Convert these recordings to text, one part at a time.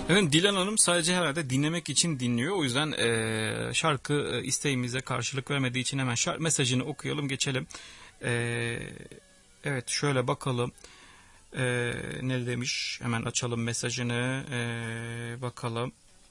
Evet, Dilan Hanım sadece herhalde dinlemek için dinliyor. O yüzden şarkı isteğimize karşılık vermediği için hemen mesajını okuyalım, geçelim. Eee, evet, şöyle bakalım. Ne demiş? Hemen açalım mesajını. Bakalım.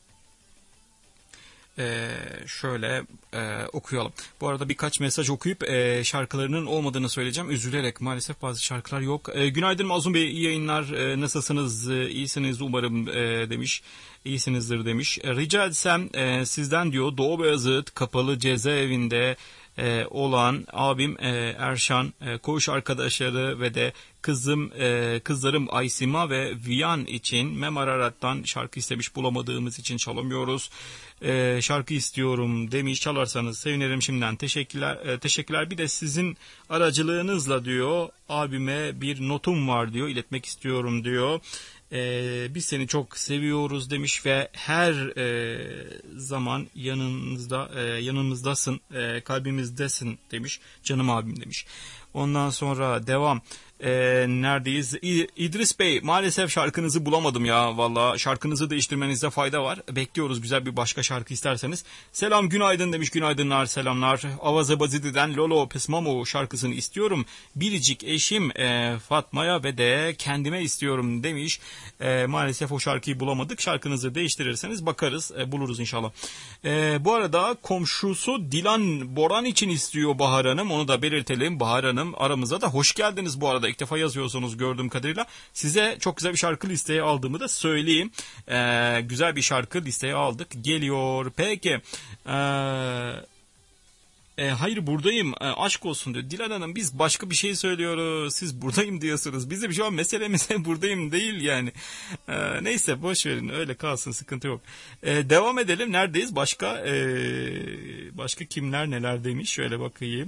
Şöyle okuyalım. Bu arada birkaç mesaj okuyup şarkılarının olmadığını söyleyeceğim. Üzülerek maalesef bazı şarkılar yok. Günaydın Mazlum Bey, iyi yayınlar. Nasılsınız? İyisiniz umarım demiş. İyisinizdir demiş. Rica etsem sizden diyor Doğu Beyazıt Kapalı Cezaevinde olan abim Erşan, koğuş arkadaşları ve de kızlarım Aysima ve Viyan için Memararat'tan şarkı istemiş, bulamadığımız için çalamıyoruz. Şarkı istiyorum demiş, çalarsanız sevinirim şimdiden, teşekkürler. Bir de sizin aracılığınızla diyor abime bir notum var diyor, iletmek istiyorum diyor. Biz seni çok seviyoruz demiş ve her zaman yanımızdasın, kalbimizdesin demiş, canım abim demiş. Ondan sonra devam. Neredeyiz? İdris Bey, maalesef şarkınızı bulamadım ya, valla şarkınızı değiştirmenizde fayda var. Bekliyoruz, güzel bir başka şarkı isterseniz. Selam günaydın demiş, günaydınlar, selamlar. Avaza Bazidi'den Lolo Pesmamo şarkısını istiyorum. Biricik eşim Fatma'ya ve de kendime istiyorum demiş. Maalesef o şarkıyı bulamadık. Şarkınızı değiştirirseniz bakarız, buluruz inşallah. Bu arada komşusu Dilan Boran için istiyor Bahar Hanım, onu da belirtelim. Bahar Hanım aramıza da hoş geldiniz bu arada. İlk defa yazıyorsunuz gördüğüm kadarıyla. Size çok güzel bir şarkı listeye aldığımı da söyleyeyim. Güzel bir şarkı listeye aldık. Geliyor. Peki. Hayır buradayım. Aşk olsun diyor. Dilan Hanım, biz başka bir şey söylüyoruz. Siz buradayım diyorsunuz. Bizim şu an meselemiz buradayım değil yani. Neyse boş verin. Öyle kalsın. Sıkıntı yok. Devam edelim. Neredeyiz? Başka kimler neler demiş. Şöyle bakayım.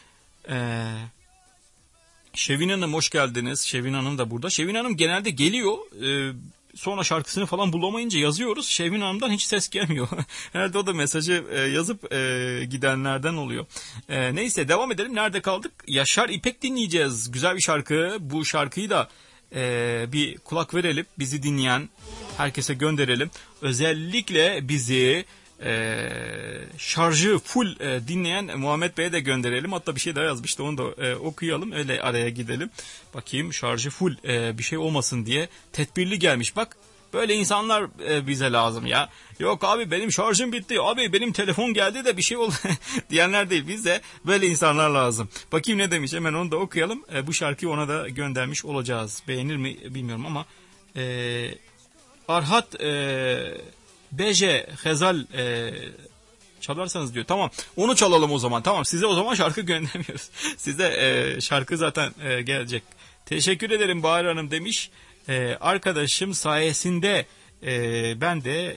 Şevin Hanım hoş geldiniz. Şevin Hanım da burada. Şevin Hanım genelde geliyor. Sonra şarkısını falan bulamayınca yazıyoruz. Şevin Hanım'dan hiç ses gelmiyor. Herhalde o da mesajı yazıp gidenlerden oluyor. Neyse devam edelim. Nerede kaldık? Yaşar İpek dinleyeceğiz. Güzel bir şarkı. Bu şarkıyı da bir kulak verelim. Bizi dinleyen herkese gönderelim. Özellikle bizi şarjı full dinleyen Muhammed Bey'e de gönderelim. Hatta bir şey daha yazmıştı, onu da okuyalım, öyle araya gidelim. Bakayım, şarjı full bir şey olmasın diye tedbirli gelmiş. Bak, böyle insanlar bize lazım ya. Yok abi benim şarjım bitti, abi benim telefon geldi de bir şey oldu diyenler değil, bize böyle insanlar lazım. Bakayım ne demiş, hemen onu da okuyalım. Bu şarkıyı ona da göndermiş olacağız. Beğenir mi bilmiyorum ama Arhat Beje Hezal çalarsanız diyor. Tamam, onu çalalım o zaman. Tamam, size o zaman şarkı göndermiyoruz. Size şarkı zaten gelecek. Teşekkür ederim Bahar Hanım demiş. Arkadaşım sayesinde ben de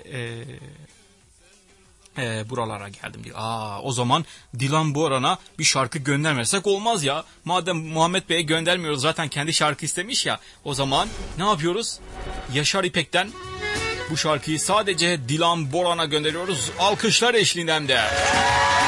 buralara geldim diyor. O zaman Dilan Boran'a bir şarkı göndermezsek olmaz ya. Madem Muhammed Bey'e göndermiyoruz, zaten kendi şarkı istemiş ya. O zaman ne yapıyoruz? Yaşar İpek'ten bu şarkıyı sadece Dilan Boran'a gönderiyoruz. Alkışlar eşliğinde.